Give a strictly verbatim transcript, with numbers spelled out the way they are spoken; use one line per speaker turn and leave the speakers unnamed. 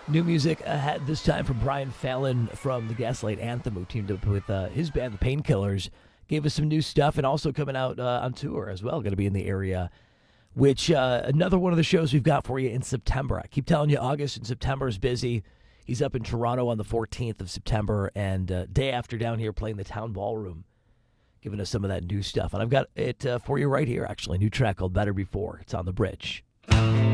New music ahead this time from Brian Fallon from the Gaslight Anthem, who teamed up with uh, his band, the Painkillers. Gave us some new stuff, and also coming out uh, on tour as well. Going to be in the area, which uh, another one of the shows we've got for you in September. I keep telling you, August and September is busy. He's up in Toronto on the fourteenth of September, and uh, day after down here playing the Town Ballroom, giving us some of that new stuff. And I've got it uh, for you right here, actually. A new track called Better Before. It's on The Bridge.